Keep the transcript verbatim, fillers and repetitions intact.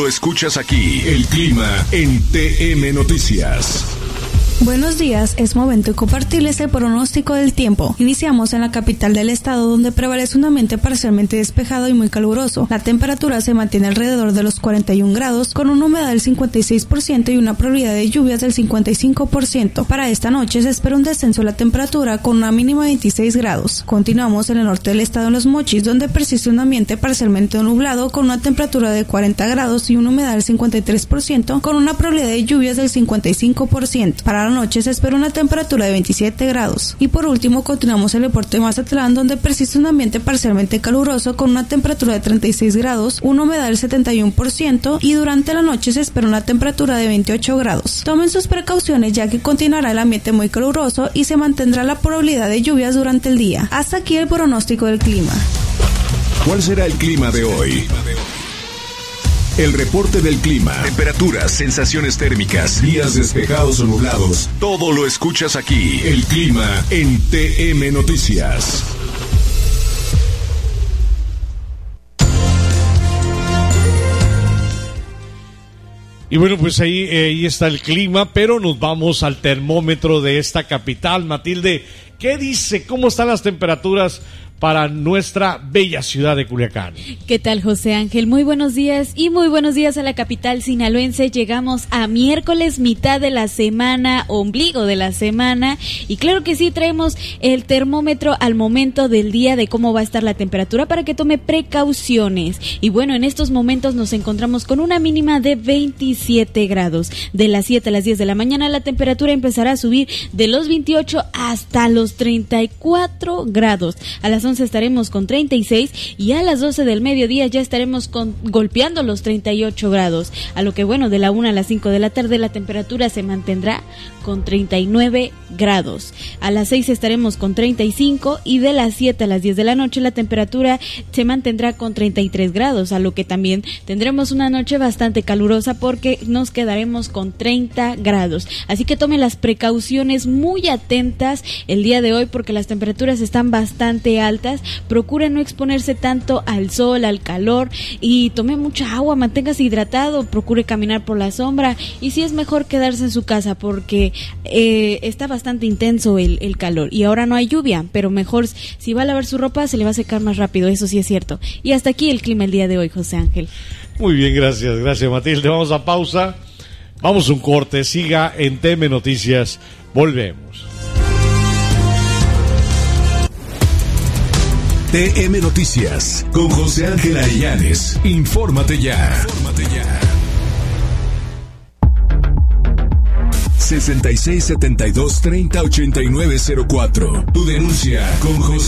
lo escuchas aquí. El clima en T M Noticias. Buenos días, es momento de compartirles el pronóstico del tiempo. Iniciamos en la capital del estado, donde prevalece un ambiente parcialmente despejado y muy caluroso. La temperatura se mantiene alrededor de los cuarenta y un grados, con una humedad del cincuenta y seis por ciento y una probabilidad de lluvias del cincuenta y cinco por ciento. Para esta noche se espera un descenso de la temperatura con una mínima de veintiséis grados. Continuamos en el norte del estado, en Los Mochis, donde persiste un ambiente parcialmente nublado con una temperatura de cuarenta grados y una humedad del cincuenta y tres por ciento, con una probabilidad de lluvias del cincuenta y cinco por ciento. Para la noche se espera una temperatura de veintisiete grados. Y por último continuamos en el puerto de Mazatlán, donde persiste un ambiente parcialmente caluroso con una temperatura de treinta y seis grados, una humedad del setenta y uno por ciento y durante la noche se espera una temperatura de veintiocho grados. Tomen sus precauciones, ya que continuará el ambiente muy caluroso y se mantendrá la probabilidad de lluvias durante el día. Hasta aquí el pronóstico del clima. ¿Cuál será el clima de hoy? El reporte del clima, temperaturas, sensaciones térmicas, días despejados o nublados, todo lo escuchas aquí. El clima en T M Noticias. Y bueno, pues ahí, eh, ahí está el clima, pero nos vamos al termómetro de esta capital. Matilde, ¿qué dice? ¿Cómo están las temperaturas para nuestra bella ciudad de Culiacán? ¿Qué tal, José Ángel? Muy buenos días y muy buenos días a la capital sinaloense. Llegamos a miércoles, mitad de la semana, ombligo de la semana, y claro que sí, traemos el termómetro al momento del día de cómo va a estar la temperatura para que tome precauciones. Y bueno, en estos momentos nos encontramos con una mínima de veintisiete grados. De las siete a las diez de la mañana la temperatura empezará a subir de los veintiocho hasta los treinta y cuatro grados. A las once estaremos con treinta y seis y a las doce del mediodía ya estaremos con, golpeando los treinta y ocho grados. A lo que bueno, de la una a las cinco de la tarde la temperatura se mantendrá con treinta y nueve grados. A las seis estaremos con treinta y cinco y de las siete a las diez de la noche la temperatura se mantendrá con treinta y tres grados, a lo que también tendremos una noche bastante calurosa porque nos quedaremos con treinta grados. Así que tome las precauciones muy atentas el día de hoy porque las temperaturas están bastante altas. Procure no exponerse tanto al sol, al calor, y tome mucha agua, manténgase hidratado, procure caminar por la sombra, y si es mejor quedarse en su casa porque eh, está bastante intenso el, el calor y ahora no hay lluvia, pero mejor si va a lavar su ropa se le va a secar más rápido, eso sí es cierto. Y hasta aquí el clima el día de hoy, José Ángel. Muy bien, gracias, gracias Matilde. Vamos a pausa, vamos a un corte, siga en T M Noticias, volvemos. T M Noticias con José Ángel Arellanes. Infórmate ya. Infórmate ya. sesenta y seis setenta y dos treinta ochenta y nueve cero cuatro. Tu denuncia con José